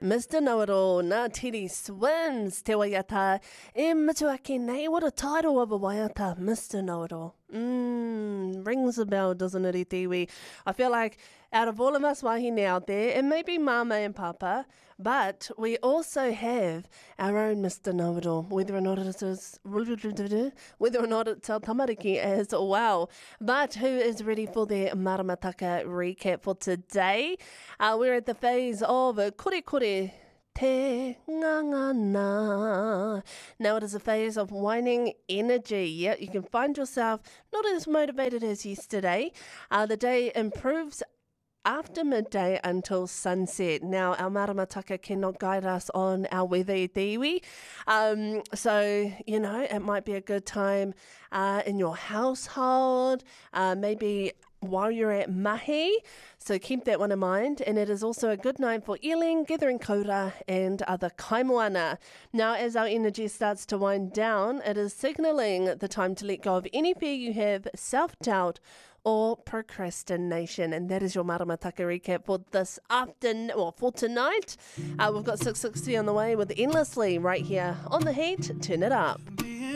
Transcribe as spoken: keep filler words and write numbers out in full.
Mister Know-It-All, Ngā Tiri Swims, Te Waiata, e Mituaki nei, what a title of a waiata, Mister Know-It-All. Mmm, rings a bell, doesn't it, Itiwi? I feel like out of all of us wahine out there, it may be Mama and Papa, but we also have our own Mister Know-It-All, whether or not it is, whether or not it's our tamariki as well. But who is ready for their Maramataka recap for today? Uh, we're at the phase of kore kore te ngangana. Now it is a phase of waning energy. Yeah, you can find yourself not as motivated as yesterday. Uh, the day improves after midday until sunset. Now, our maramataka cannot guide us on our weather, iwi. Um, so, you know, it might be a good time uh, in your household, uh, maybe while you're at mahi. So keep that one in mind. And it is also a good night for iling, gathering kaura, and other kaimoana. Now, as our energy starts to wind down, it is signalling the time to let go of any fear you have, self-doubt, or procrastination. And that is your Maramataka recap for this afternoon, or for tonight. Uh, we've got six sixty on the way with Endlessly right here on The Heat. Turn it up.